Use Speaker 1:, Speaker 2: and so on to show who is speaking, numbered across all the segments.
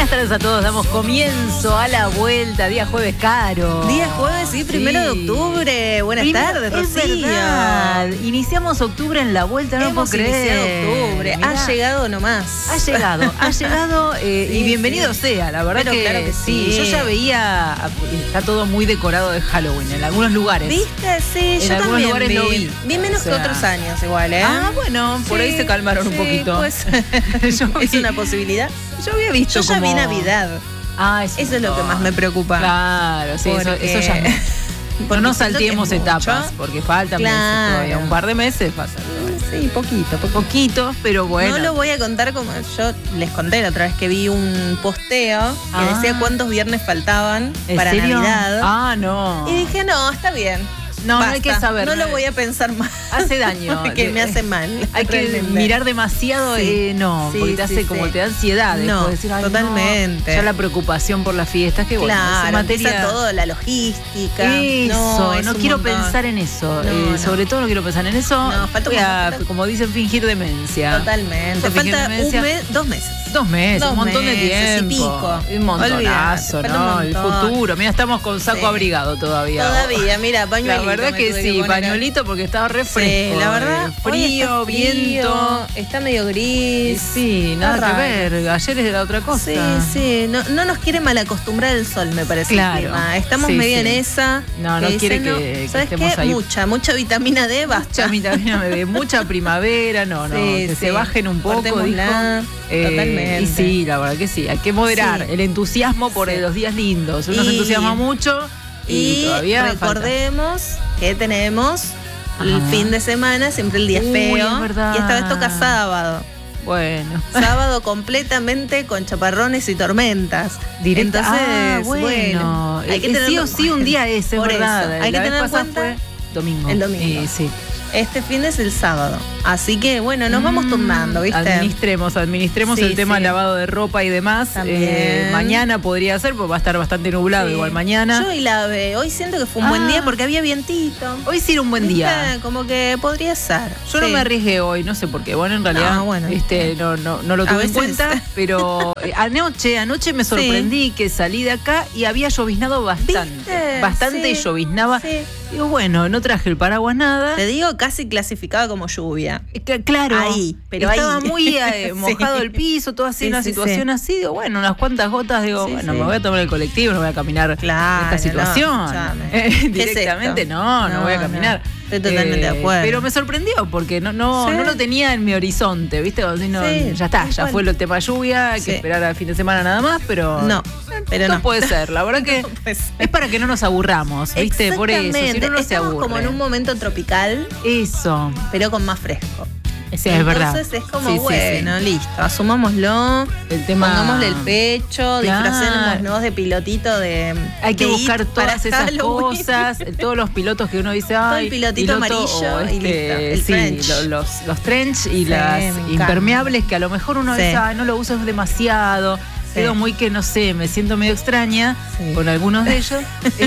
Speaker 1: Buenas tardes a todos, damos comienzo a la vuelta, día jueves caro.
Speaker 2: Día jueves, sí, 1 de octubre. Buenas tardes, Rocío.
Speaker 1: Iniciamos octubre en la vuelta, no puedo creer.
Speaker 2: Iniciado octubre,
Speaker 1: Mirá.
Speaker 2: ha llegado nomás.
Speaker 1: Ha llegado y bienvenido sea, la verdad.
Speaker 2: Pero
Speaker 1: que
Speaker 2: claro que sí.
Speaker 1: Yo ya veía, está todo muy decorado de Halloween en algunos lugares.
Speaker 2: ¿Viste? Sí,
Speaker 1: En
Speaker 2: yo
Speaker 1: algunos
Speaker 2: también
Speaker 1: lugares lo vi.
Speaker 2: Vi menos
Speaker 1: O sea,
Speaker 2: que otros años igual, ¿eh?
Speaker 1: Ah, bueno, por ahí se calmaron un poquito.
Speaker 2: Pues,
Speaker 1: Yo
Speaker 2: es
Speaker 1: vi-
Speaker 2: una posibilidad.
Speaker 1: Yo había visto
Speaker 2: Yo ya
Speaker 1: como...
Speaker 2: vi Navidad.
Speaker 1: Ah,
Speaker 2: Eso es lo que más me preocupa.
Speaker 1: Claro, sí, eso
Speaker 2: Porque-
Speaker 1: ya es mucho. No
Speaker 2: porque
Speaker 1: nos
Speaker 2: siento que
Speaker 1: salteemos
Speaker 2: es mucho.
Speaker 1: etapas, porque faltan meses
Speaker 2: Claro.
Speaker 1: todavía, un par de meses faltan.
Speaker 2: Sí, poquito.
Speaker 1: Poquitos, pero bueno.
Speaker 2: No lo voy a contar como yo les conté la otra vez que vi un posteo que
Speaker 1: Ah.
Speaker 2: decía cuántos viernes faltaban
Speaker 1: ¿En
Speaker 2: para
Speaker 1: serio?
Speaker 2: Navidad.
Speaker 1: Ah, no.
Speaker 2: Y dije, no, está bien.
Speaker 1: No, no
Speaker 2: Basta.
Speaker 1: hay que saber.
Speaker 2: No lo voy a pensar más.
Speaker 1: Hace daño.
Speaker 2: Que me hace mal.
Speaker 1: Hay que
Speaker 2: realmente.
Speaker 1: mirar demasiado,
Speaker 2: Sí.
Speaker 1: no,
Speaker 2: Sí,
Speaker 1: porque te
Speaker 2: sí,
Speaker 1: hace como
Speaker 2: sí.
Speaker 1: te da ansiedad.
Speaker 2: No,
Speaker 1: después decir, ay,
Speaker 2: totalmente.
Speaker 1: Ya la preocupación por las fiestas, que bueno,
Speaker 2: Claro,
Speaker 1: es materia.
Speaker 2: empieza todo, la logística.
Speaker 1: Eso,
Speaker 2: es
Speaker 1: no
Speaker 2: un
Speaker 1: quiero
Speaker 2: montón.
Speaker 1: pensar en eso.
Speaker 2: No,
Speaker 1: Sobre todo no quiero pensar en eso.
Speaker 2: No, falta
Speaker 1: Voy
Speaker 2: un
Speaker 1: a,
Speaker 2: montón.
Speaker 1: como dicen, fingir demencia.
Speaker 2: Totalmente.
Speaker 1: Fingir
Speaker 2: Falta
Speaker 1: demencia.
Speaker 2: 2 meses.
Speaker 1: 2 meses,
Speaker 2: Dos
Speaker 1: un montón de
Speaker 2: meses y
Speaker 1: tiempo.
Speaker 2: pico.
Speaker 1: Un montonazo,
Speaker 2: Olvídate,
Speaker 1: ¿no?
Speaker 2: falta un
Speaker 1: El
Speaker 2: montón.
Speaker 1: futuro. Mira, estamos con saco
Speaker 2: Sí.
Speaker 1: abrigado todavía.
Speaker 2: Todavía, mira,
Speaker 1: La
Speaker 2: pañuelito.
Speaker 1: verdad
Speaker 2: me
Speaker 1: que
Speaker 2: tuve
Speaker 1: sí,
Speaker 2: poner.
Speaker 1: pañuelito porque estaba re fresco.
Speaker 2: Sí, la verdad.
Speaker 1: Frío,
Speaker 2: hoy está
Speaker 1: viento.
Speaker 2: Está medio gris.
Speaker 1: Sí, nada
Speaker 2: Está
Speaker 1: que
Speaker 2: raro.
Speaker 1: ver. Ayer era otra cosa.
Speaker 2: Sí, sí. No nos quiere mal acostumbrar el sol, me parece.
Speaker 1: Claro.
Speaker 2: El clima. Estamos
Speaker 1: Sí,
Speaker 2: medio
Speaker 1: sí.
Speaker 2: en esa.
Speaker 1: No, no
Speaker 2: que
Speaker 1: quiere
Speaker 2: dicen,
Speaker 1: que
Speaker 2: ¿sabes
Speaker 1: estemos
Speaker 2: qué?
Speaker 1: ahí.
Speaker 2: Mucha vitamina D, basta.
Speaker 1: Mucha vitamina de mucha primavera, no,
Speaker 2: Sí,
Speaker 1: que
Speaker 2: sí.
Speaker 1: se bajen un poco, dijo.
Speaker 2: Cortémosla. Totalmente.
Speaker 1: Y sí, la verdad que sí, hay que moderar
Speaker 2: Sí.
Speaker 1: el entusiasmo por
Speaker 2: Sí.
Speaker 1: los días lindos. Uno se
Speaker 2: Y-
Speaker 1: entusiasma mucho y todavía
Speaker 2: recordemos que tenemos el
Speaker 1: Ajá.
Speaker 2: fin de semana, siempre el día
Speaker 1: Uy,
Speaker 2: feo.
Speaker 1: es verdad.
Speaker 2: Y esta vez toca sábado.
Speaker 1: falta. Bueno.
Speaker 2: Sábado completamente con chaparrones y tormentas.
Speaker 1: Directa.
Speaker 2: Entonces,
Speaker 1: bueno.
Speaker 2: hay que
Speaker 1: Sí
Speaker 2: tenerlo
Speaker 1: o sí un día ese, es
Speaker 2: Por
Speaker 1: verdad.
Speaker 2: eso, hay que
Speaker 1: La vez
Speaker 2: tener en
Speaker 1: pasada
Speaker 2: cuenta
Speaker 1: fue domingo.
Speaker 2: el domingo.
Speaker 1: Sí.
Speaker 2: Este fin es el sábado. Así que, bueno, nos vamos turnando, ¿viste?
Speaker 1: Administremos
Speaker 2: Sí,
Speaker 1: el tema
Speaker 2: sí.
Speaker 1: lavado de ropa y demás.
Speaker 2: También.
Speaker 1: Mañana podría ser, porque va a estar bastante nublado
Speaker 2: Sí.
Speaker 1: igual mañana.
Speaker 2: Yo y hoy siento que fue un buen día porque había vientito.
Speaker 1: Hoy sí era un buen día.
Speaker 2: ¿Viste? Como que podría ser.
Speaker 1: Yo no
Speaker 2: Sí.
Speaker 1: me arriesgué hoy, no sé por qué. Bueno, en realidad
Speaker 2: No, bueno.
Speaker 1: no lo
Speaker 2: A
Speaker 1: tuve en
Speaker 2: veces.
Speaker 1: cuenta, pero anoche me sorprendí que salí de acá y había lloviznado bastante.
Speaker 2: ¿Viste?
Speaker 1: Bastante
Speaker 2: Sí.
Speaker 1: lloviznaba.
Speaker 2: Sí.
Speaker 1: Digo, bueno, no traje el paraguas nada.
Speaker 2: Te digo, casi clasificada como lluvia.
Speaker 1: Claro,
Speaker 2: Ahí, pero
Speaker 1: estaba
Speaker 2: ahí.
Speaker 1: muy mojado
Speaker 2: Sí.
Speaker 1: el piso, todo así,
Speaker 2: Sí,
Speaker 1: una
Speaker 2: sí,
Speaker 1: situación así. Digo, bueno, unas cuantas gotas, digo,
Speaker 2: Sí,
Speaker 1: bueno,
Speaker 2: sí.
Speaker 1: me voy a tomar el colectivo, no voy a caminar
Speaker 2: Claro,
Speaker 1: esta situación.
Speaker 2: no, escuchame. ¿Qué es
Speaker 1: Directamente
Speaker 2: esto?
Speaker 1: no voy a caminar.
Speaker 2: Estoy totalmente de acuerdo.
Speaker 1: Pero me sorprendió porque no
Speaker 2: Sí.
Speaker 1: lo tenía en mi horizonte, ¿viste? Como si no,
Speaker 2: Sí,
Speaker 1: ya está,
Speaker 2: tal
Speaker 1: ya
Speaker 2: cual.
Speaker 1: fue el tema lluvia, hay que
Speaker 2: Sí.
Speaker 1: esperar al fin de semana nada más, pero
Speaker 2: No, pero
Speaker 1: no
Speaker 2: no.
Speaker 1: puede ser. La verdad que
Speaker 2: Pues,
Speaker 1: es para que no nos aburramos, ¿viste? Por eso, si
Speaker 2: exactamente.
Speaker 1: no, no se
Speaker 2: Estamos
Speaker 1: aburre.
Speaker 2: como en un momento tropical,
Speaker 1: Eso.
Speaker 2: pero con más fresco.
Speaker 1: Sí, es verdad.
Speaker 2: Entonces es como,
Speaker 1: Sí, sí,
Speaker 2: bueno, listo, asumámoslo,
Speaker 1: El tema.
Speaker 2: pongámosle el pecho,
Speaker 1: Claro.
Speaker 2: disfracémonos de pilotito de
Speaker 1: Hay que
Speaker 2: de
Speaker 1: buscar
Speaker 2: It
Speaker 1: todas
Speaker 2: para
Speaker 1: esas
Speaker 2: Halloween.
Speaker 1: cosas, todos los pilotos que uno dice, ay,
Speaker 2: el pilotito amarillo
Speaker 1: o
Speaker 2: y listo, el
Speaker 1: sí,
Speaker 2: trench.
Speaker 1: los trench y
Speaker 2: Sí,
Speaker 1: las
Speaker 2: me encanta.
Speaker 1: impermeables que a lo mejor uno
Speaker 2: Sí.
Speaker 1: dice, ay, no lo uso demasiado.
Speaker 2: Sí.
Speaker 1: Quedo muy que no sé, me siento medio extraña
Speaker 2: Sí.
Speaker 1: con algunos de ellos.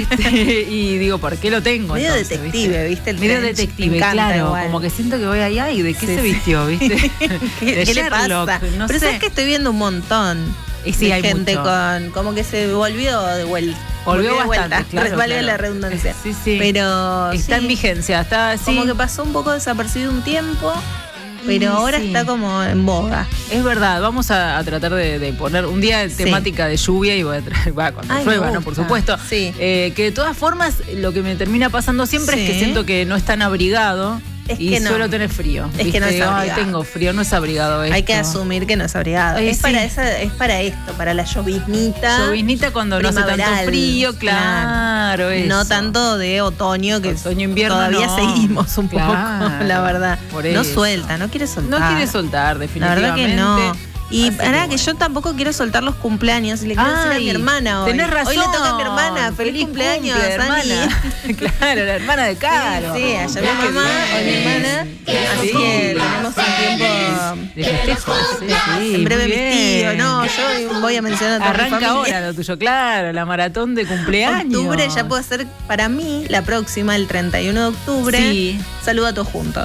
Speaker 1: Y digo, ¿por qué lo tengo?
Speaker 2: Medio
Speaker 1: entonces,
Speaker 2: detective, ¿viste? El
Speaker 1: Medio
Speaker 2: trench,
Speaker 1: detective,
Speaker 2: me encanta
Speaker 1: claro.
Speaker 2: igual.
Speaker 1: Como que siento que voy ahí, ay, ¿de qué
Speaker 2: Sí,
Speaker 1: se
Speaker 2: sí.
Speaker 1: vistió, viste?
Speaker 2: ¿Qué,
Speaker 1: De
Speaker 2: qué le
Speaker 1: Sherlock,
Speaker 2: pasa?
Speaker 1: no
Speaker 2: Pero
Speaker 1: sé.
Speaker 2: sabes que estoy viendo un montón
Speaker 1: Y sí,
Speaker 2: de
Speaker 1: hay
Speaker 2: gente
Speaker 1: mucho.
Speaker 2: con como que se volvió de vuelta.
Speaker 1: Volvió
Speaker 2: de
Speaker 1: bastante,
Speaker 2: vuelta,
Speaker 1: claro,
Speaker 2: valga
Speaker 1: claro.
Speaker 2: la redundancia.
Speaker 1: Sí, sí.
Speaker 2: Pero
Speaker 1: Está
Speaker 2: sí,
Speaker 1: en vigencia, está así.
Speaker 2: como que pasó un poco desapercibido un tiempo, pero ahora
Speaker 1: sí.
Speaker 2: está como en boga.
Speaker 1: Es verdad, vamos a tratar de poner un día de
Speaker 2: Sí.
Speaker 1: temática de lluvia y voy a traer, cuando
Speaker 2: Ay,
Speaker 1: llueva,
Speaker 2: me
Speaker 1: ¿no? Por
Speaker 2: gusta.
Speaker 1: supuesto.
Speaker 2: Sí.
Speaker 1: Que de todas formas, lo que me termina pasando siempre es que
Speaker 2: Sí.
Speaker 1: siento que no es tan abrigado
Speaker 2: Es
Speaker 1: y
Speaker 2: que no.
Speaker 1: suelo tener frío.
Speaker 2: Es que
Speaker 1: ¿viste?
Speaker 2: no es
Speaker 1: Digo, ay,
Speaker 2: abrigado.
Speaker 1: tengo frío, no es abrigado esto.
Speaker 2: Hay que asumir que no es abrigado.
Speaker 1: Ay,
Speaker 2: es,
Speaker 1: sí.
Speaker 2: es para esto, para la lloviznita.
Speaker 1: Lloviznita cuando no hace tanto
Speaker 2: primaveral,
Speaker 1: frío, claro. Eso.
Speaker 2: No tanto de otoño, que
Speaker 1: Otoño, invierno,
Speaker 2: todavía
Speaker 1: no.
Speaker 2: seguimos un
Speaker 1: Claro,
Speaker 2: poco, la verdad.
Speaker 1: por
Speaker 2: No
Speaker 1: eso.
Speaker 2: suelta, no quiere soltar.
Speaker 1: No quiere soltar,
Speaker 2: La
Speaker 1: definitivamente.
Speaker 2: verdad que no. Y
Speaker 1: Así que
Speaker 2: ahora que
Speaker 1: bueno.
Speaker 2: yo tampoco quiero soltar los cumpleaños y le quiero decir a mi
Speaker 1: Ay,
Speaker 2: hermana hoy.
Speaker 1: Tenés razón.
Speaker 2: Hoy le toca a mi hermana. Feliz cumpleaños,
Speaker 1: cumple,
Speaker 2: Ani.
Speaker 1: hermana. Claro, la hermana de Caro.
Speaker 2: Sí, allá mi mamá, hoy mi hermana. Así
Speaker 1: Sí.
Speaker 2: que tenemos un tiempo
Speaker 1: De festejo. Sí, sí,
Speaker 2: en breve
Speaker 1: muy
Speaker 2: mis tíos.
Speaker 1: bien.
Speaker 2: No, yo voy a mencionar a toda mi
Speaker 1: Arranca
Speaker 2: familia.
Speaker 1: ahora lo tuyo, claro, la maratón de cumpleaños.
Speaker 2: Octubre ya puede ser para mí la próxima, el 31 de octubre.
Speaker 1: Sí.
Speaker 2: Saluda a todos juntos.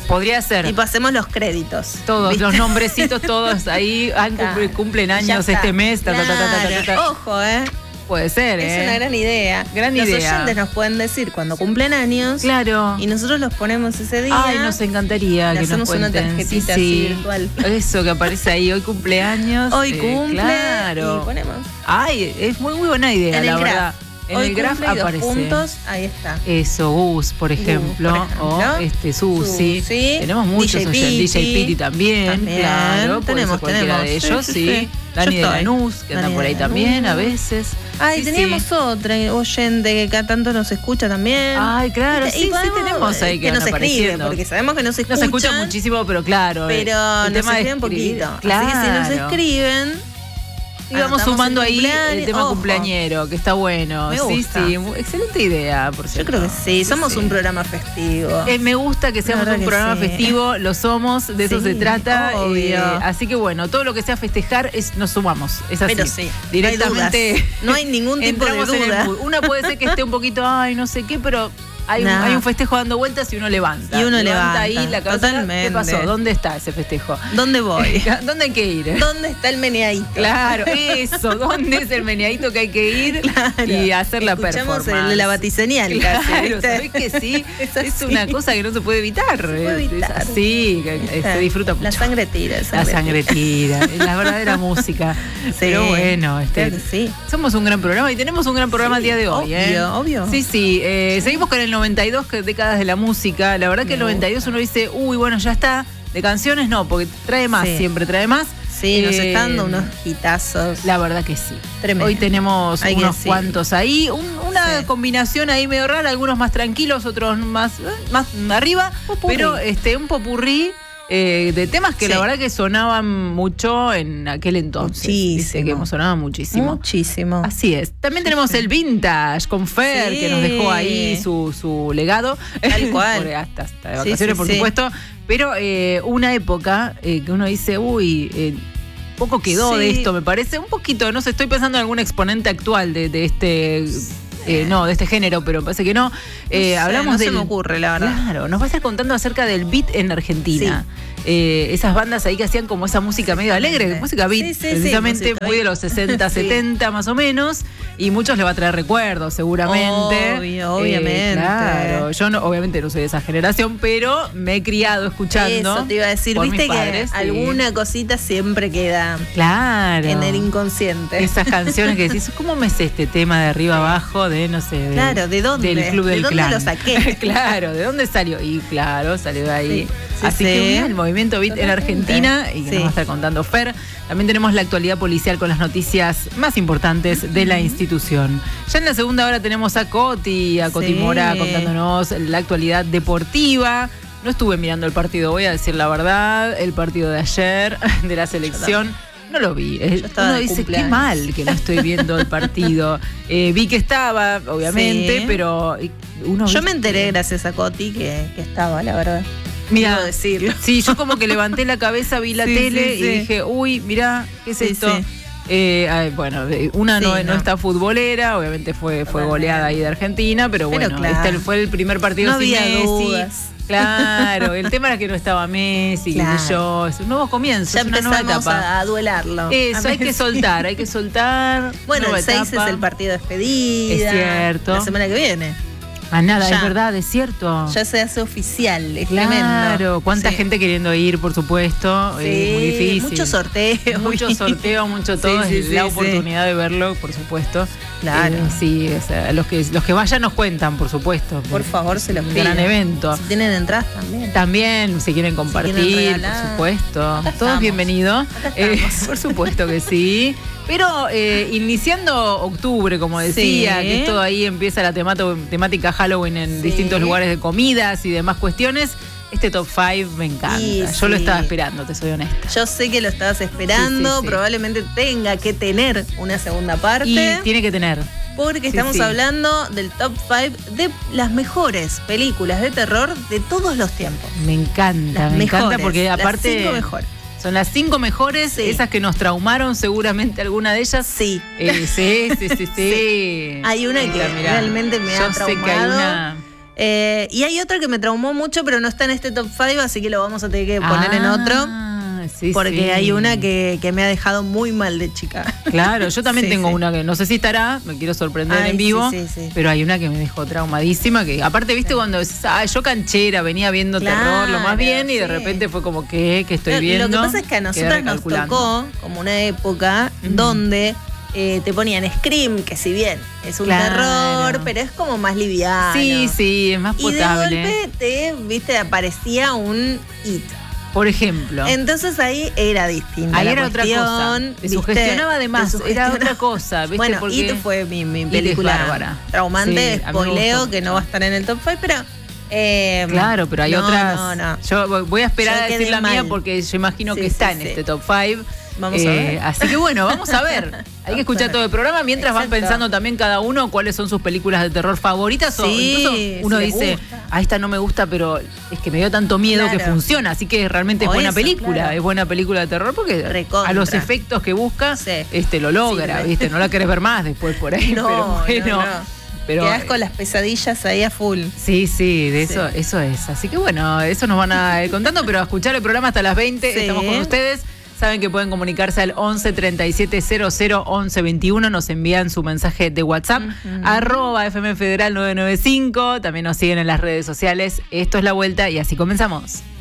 Speaker 1: Podría ser.
Speaker 2: Y pasemos los créditos.
Speaker 1: Todos,
Speaker 2: ¿viste?
Speaker 1: los nombrecitos, todos ahí cumplen
Speaker 2: Ya
Speaker 1: años
Speaker 2: está.
Speaker 1: este mes.
Speaker 2: Claro. Ojo,
Speaker 1: Puede ser,
Speaker 2: Es una gran idea.
Speaker 1: Gran
Speaker 2: Los
Speaker 1: idea.
Speaker 2: oyentes nos pueden decir cuando cumplen años.
Speaker 1: Claro.
Speaker 2: Y nosotros los ponemos ese día.
Speaker 1: Ay, nos encantaría
Speaker 2: Le
Speaker 1: que nos
Speaker 2: hacemos una
Speaker 1: cuenten.
Speaker 2: tarjetita así virtual.
Speaker 1: Eso que aparece ahí, hoy cumpleaños.
Speaker 2: Hoy cumple.
Speaker 1: Claro.
Speaker 2: Y ponemos.
Speaker 1: Ay, es muy buena idea,
Speaker 2: En
Speaker 1: la
Speaker 2: el
Speaker 1: verdad.
Speaker 2: graph.
Speaker 1: En
Speaker 2: Hoy
Speaker 1: el graph
Speaker 2: cumple y 2
Speaker 1: aparece.
Speaker 2: puntos, ahí está.
Speaker 1: Eso, Gus, por ejemplo. O Susi.
Speaker 2: Susi.
Speaker 1: Tenemos muchos
Speaker 2: DJ
Speaker 1: oyentes. DJ
Speaker 2: Piti.
Speaker 1: Piti también, claro. Puede
Speaker 2: Tenemos,
Speaker 1: ser cualquiera de ellos, sí. Dani de
Speaker 2: Yo estoy.
Speaker 1: Lanús, que anda
Speaker 2: Dani
Speaker 1: por
Speaker 2: de
Speaker 1: ahí también
Speaker 2: Lanús.
Speaker 1: a veces.
Speaker 2: Ay,
Speaker 1: Sí,
Speaker 2: teníamos
Speaker 1: sí.
Speaker 2: otra oyente que cada tanto nos escucha también.
Speaker 1: Ay, claro, sí,
Speaker 2: podemos-
Speaker 1: tenemos ahí que van
Speaker 2: nos escribe,
Speaker 1: apareciendo.
Speaker 2: porque sabemos que nos escuchan.
Speaker 1: Nos escucha muchísimo, pero claro.
Speaker 2: Pero
Speaker 1: el
Speaker 2: nos
Speaker 1: tema de
Speaker 2: escriben
Speaker 1: escribir,
Speaker 2: poquito.
Speaker 1: Claro.
Speaker 2: Así que si nos escriben,
Speaker 1: y vamos
Speaker 2: anotamos
Speaker 1: sumando
Speaker 2: el
Speaker 1: ahí
Speaker 2: cumpleaños.
Speaker 1: el tema
Speaker 2: Ojo.
Speaker 1: cumpleañero, que está bueno.
Speaker 2: Me
Speaker 1: Sí,
Speaker 2: gusta.
Speaker 1: sí, excelente idea, por
Speaker 2: yo
Speaker 1: cierto.
Speaker 2: creo que sí. Somos
Speaker 1: sí.
Speaker 2: un programa festivo.
Speaker 1: Me gusta que seamos
Speaker 2: La
Speaker 1: un
Speaker 2: verdad que
Speaker 1: programa
Speaker 2: sí.
Speaker 1: festivo, lo somos, de eso
Speaker 2: Sí,
Speaker 1: se trata.
Speaker 2: obvio.
Speaker 1: Así que bueno, todo lo que sea festejar nos sumamos. Es así.
Speaker 2: Pero sí,
Speaker 1: Directamente.
Speaker 2: no hay dudas. No hay ningún tipo de
Speaker 1: entramos en el
Speaker 2: duda.
Speaker 1: mood. Una puede ser que esté un poquito, ay, no sé qué, pero hay un festejo dando vueltas y uno levanta.
Speaker 2: Y uno levanta,
Speaker 1: ahí la cabeza.
Speaker 2: totalmente.
Speaker 1: ¿Qué pasó? ¿Dónde está ese festejo?
Speaker 2: ¿Dónde voy?
Speaker 1: ¿Dónde hay que ir?
Speaker 2: ¿Dónde está el meneadito?
Speaker 1: Claro, eso. ¿Dónde es el meneadito que hay que ir y hacer la
Speaker 2: Escuchamos
Speaker 1: performance?
Speaker 2: la batiseñal casi,
Speaker 1: Claro,
Speaker 2: ¿viste?
Speaker 1: ¿sabés que sí?
Speaker 2: Es
Speaker 1: Es
Speaker 2: así.
Speaker 1: una cosa que no se puede evitar.
Speaker 2: puede evitar.
Speaker 1: Es así, que se disfruta mucho.
Speaker 2: La sangre tira.
Speaker 1: La sangre tira, es la verdadera música. Pero bueno,
Speaker 2: claro que sí.
Speaker 1: somos un gran programa y tenemos un gran programa el día de hoy.
Speaker 2: Obvio.
Speaker 1: Sí, sí. Seguimos con el 92, décadas de la música. La verdad que el 92 uno dice, uy, bueno, ya está. De canciones no, porque trae más,
Speaker 2: Sí.
Speaker 1: siempre trae más.
Speaker 2: Sí, nos están dando unos hitazos.
Speaker 1: La verdad que sí.
Speaker 2: Tremendo.
Speaker 1: Hoy tenemos
Speaker 2: Hay que
Speaker 1: unos
Speaker 2: decir.
Speaker 1: cuantos ahí. Una
Speaker 2: Sí.
Speaker 1: combinación ahí medio rara, algunos más tranquilos, otros más arriba.
Speaker 2: Popurrí.
Speaker 1: Pero un popurrí de temas que
Speaker 2: Sí.
Speaker 1: la verdad que sonaban mucho en aquel entonces.
Speaker 2: Muchísimo.
Speaker 1: Dice que sonaban muchísimo.
Speaker 2: Muchísimo.
Speaker 1: Así es. También tenemos el vintage con Fer,
Speaker 2: Sí.
Speaker 1: que nos dejó ahí su legado.
Speaker 2: Tal cual.
Speaker 1: hasta de
Speaker 2: Sí,
Speaker 1: vacaciones,
Speaker 2: sí,
Speaker 1: por
Speaker 2: sí.
Speaker 1: supuesto. Pero una época que uno dice, uy, poco quedó
Speaker 2: Sí.
Speaker 1: de esto, me parece. Un poquito, no sé, estoy pensando en algún exponente actual de este. No, de este género, pero me parece que no. Hablamos
Speaker 2: no se
Speaker 1: del-
Speaker 2: me ocurre, la verdad.
Speaker 1: Claro, nos va a estar contando acerca del beat en Argentina. Esas bandas ahí que hacían como esa música medio alegre, música beat,
Speaker 2: Sí, sí, sí,
Speaker 1: precisamente
Speaker 2: música
Speaker 1: muy de
Speaker 2: beat.
Speaker 1: los 60,
Speaker 2: Sí.
Speaker 1: 70 más o menos, y muchos le va a traer recuerdos seguramente.
Speaker 2: Obviamente.
Speaker 1: Claro, yo no, obviamente no soy de esa generación, pero me he criado escuchando.
Speaker 2: Eso te iba a decir,
Speaker 1: por
Speaker 2: viste
Speaker 1: mis padres,
Speaker 2: que
Speaker 1: sí.
Speaker 2: alguna cosita siempre queda
Speaker 1: Claro.
Speaker 2: en el inconsciente.
Speaker 1: Esas canciones que decís, ¿cómo me sé este tema de arriba abajo de, no sé,
Speaker 2: Claro, ¿de dónde?
Speaker 1: del Club
Speaker 2: ¿De
Speaker 1: del
Speaker 2: dónde
Speaker 1: Clan?
Speaker 2: lo saqué?
Speaker 1: Claro, ¿de dónde salió? Y claro, salió de ahí.
Speaker 2: Sí, sí,
Speaker 1: Así
Speaker 2: sí.
Speaker 1: que mira, el movimiento beat en
Speaker 2: Totalmente.
Speaker 1: Argentina y que
Speaker 2: Sí.
Speaker 1: nos va a estar contando Fer. También tenemos la actualidad policial con las noticias más importantes de la institución. Ya en la segunda hora tenemos a Coti
Speaker 2: Sí.
Speaker 1: Mora contándonos la actualidad deportiva. No estuve mirando el partido, voy a decir la verdad, el partido de ayer de la selección. No lo vi.
Speaker 2: estaba
Speaker 1: Uno
Speaker 2: de
Speaker 1: dice, qué
Speaker 2: cumpleaños.
Speaker 1: mal que no estoy viendo el partido. Vi que estaba, obviamente,
Speaker 2: Sí.
Speaker 1: pero uno
Speaker 2: Yo
Speaker 1: ve-
Speaker 2: me enteré gracias a Coti que estaba, la verdad.
Speaker 1: Mira,
Speaker 2: Debo decirlo.
Speaker 1: sí, yo como que levanté la cabeza, vi la
Speaker 2: Sí,
Speaker 1: tele
Speaker 2: sí, sí.
Speaker 1: y dije, uy, mirá, ¿qué es
Speaker 2: Sí,
Speaker 1: esto?
Speaker 2: sí.
Speaker 1: Bueno, una no,
Speaker 2: Sí,
Speaker 1: no
Speaker 2: no.
Speaker 1: está futbolera, obviamente fue
Speaker 2: Totalmente.
Speaker 1: goleada ahí de Argentina, pero
Speaker 2: Pero
Speaker 1: bueno,
Speaker 2: claro.
Speaker 1: fue el primer partido
Speaker 2: No
Speaker 1: sin
Speaker 2: había
Speaker 1: Messi.
Speaker 2: dudas.
Speaker 1: Claro, el tema era que no estaba Messi, qué sé
Speaker 2: Claro.
Speaker 1: yo, es un nuevo comienzo,
Speaker 2: Ya
Speaker 1: es una nueva
Speaker 2: empezamos
Speaker 1: etapa.
Speaker 2: a duelarlo.
Speaker 1: Eso,
Speaker 2: A
Speaker 1: hay que
Speaker 2: Messi.
Speaker 1: soltar, hay que soltar.
Speaker 2: Bueno,
Speaker 1: nueva
Speaker 2: el 6
Speaker 1: etapa.
Speaker 2: es el partido de despedida.
Speaker 1: Es cierto.
Speaker 2: La semana que viene.
Speaker 1: Ah, nada,
Speaker 2: Ya.
Speaker 1: es verdad, es cierto.
Speaker 2: Ya se hace oficial, es
Speaker 1: Claro,
Speaker 2: tremendo.
Speaker 1: cuánta
Speaker 2: Sí.
Speaker 1: gente queriendo ir, por supuesto.
Speaker 2: Sí,
Speaker 1: Muy difícil.
Speaker 2: mucho sorteo.
Speaker 1: Mucho sorteo, mucho todo.
Speaker 2: Sí, sí,
Speaker 1: es
Speaker 2: sí,
Speaker 1: la
Speaker 2: sí.
Speaker 1: oportunidad de verlo, por supuesto.
Speaker 2: Claro.
Speaker 1: Sí, o sea, los que vayan nos cuentan, por supuesto.
Speaker 2: Por favor, se los
Speaker 1: Un
Speaker 2: pido.
Speaker 1: gran evento.
Speaker 2: Si tienen entradas también.
Speaker 1: También, si quieren compartir,
Speaker 2: regalar.
Speaker 1: por supuesto.
Speaker 2: Acá
Speaker 1: Todos
Speaker 2: estamos.
Speaker 1: bienvenidos.
Speaker 2: Acá estamos.
Speaker 1: Por supuesto que sí. Pero iniciando octubre, como decía,
Speaker 2: Sí.
Speaker 1: que todo ahí empieza la temática Halloween en
Speaker 2: Sí.
Speaker 1: distintos lugares de comidas y demás cuestiones. Este top 5 me encanta.
Speaker 2: Y
Speaker 1: Yo lo
Speaker 2: sí.
Speaker 1: estaba esperando, te soy honesta.
Speaker 2: Yo sé que lo estabas esperando,
Speaker 1: Sí, sí, sí.
Speaker 2: probablemente tenga que tener una segunda parte.
Speaker 1: Y tiene que tener.
Speaker 2: Porque estamos
Speaker 1: sí.
Speaker 2: hablando del top 5 de las mejores películas de terror de todos los tiempos.
Speaker 1: Me encanta,
Speaker 2: Las
Speaker 1: me encanta
Speaker 2: mejores,
Speaker 1: porque aparte
Speaker 2: las 5 mejores.
Speaker 1: son las 5 mejores,
Speaker 2: Sí.
Speaker 1: esas que nos traumaron seguramente alguna de ellas.
Speaker 2: Sí.
Speaker 1: Sí.
Speaker 2: Hay una que realmente me ha
Speaker 1: Yo sé que hay
Speaker 2: traumado.
Speaker 1: una.
Speaker 2: Y hay otro que me traumó mucho, pero no está en este top 5, así que lo vamos a tener que poner en otro.
Speaker 1: Sí,
Speaker 2: porque
Speaker 1: sí.
Speaker 2: hay una que me ha dejado muy mal de chica.
Speaker 1: Claro, yo también
Speaker 2: Sí,
Speaker 1: tengo
Speaker 2: sí.
Speaker 1: una que no sé si estará, me quiero sorprender
Speaker 2: Ay,
Speaker 1: en vivo,
Speaker 2: sí.
Speaker 1: pero hay una que me dejó traumadísima, que aparte, viste, cuando decís, yo canchera, venía viendo terror lo más bien, y de
Speaker 2: sí.
Speaker 1: repente fue como, ¿qué estoy viendo?
Speaker 2: Lo que pasa es que a nosotros nos tocó como una época donde te ponían Scream, que si bien es un terror, pero es como más liviano.
Speaker 1: Sí, es más potable.
Speaker 2: Y de golpe aparecía un It.
Speaker 1: Por ejemplo.
Speaker 2: Entonces ahí era distinta.
Speaker 1: Ahí
Speaker 2: la
Speaker 1: era otra cosa. Te sugestionaba de más, era otra cosa. ¿Viste?
Speaker 2: Bueno,
Speaker 1: porque
Speaker 2: It fue mi película traumante, spoileo, que no va a estar en el top 5, pero...
Speaker 1: claro, pero hay otras.
Speaker 2: No.
Speaker 1: Yo voy a esperar
Speaker 2: Yo
Speaker 1: a decir la
Speaker 2: mal.
Speaker 1: mía porque yo imagino que está en este top 5.
Speaker 2: Vamos a ver.
Speaker 1: Así que bueno, vamos a ver. Hay que escuchar todo el programa mientras van pensando también cada uno cuáles son sus películas de terror favoritas. O incluso uno dice, esta no me gusta, pero es que me dio tanto miedo que funciona. Así que realmente es buena película.
Speaker 2: Claro.
Speaker 1: Es buena película de terror porque
Speaker 2: recontra.
Speaker 1: A los efectos que busca, lo logra, ¿viste? No la querés ver más después por ahí.
Speaker 2: No,
Speaker 1: pero bueno. Pero,
Speaker 2: quedás con las pesadillas ahí a full.
Speaker 1: Sí, eso es. Así que bueno, eso nos van a ir contando, pero a escuchar el programa hasta las 20. Estamos con ustedes. Saben que pueden comunicarse al 11 37 00 11 21. Nos envían su mensaje de WhatsApp, @FM Federal 995. También nos siguen en las redes sociales. Esto es La Vuelta y así comenzamos.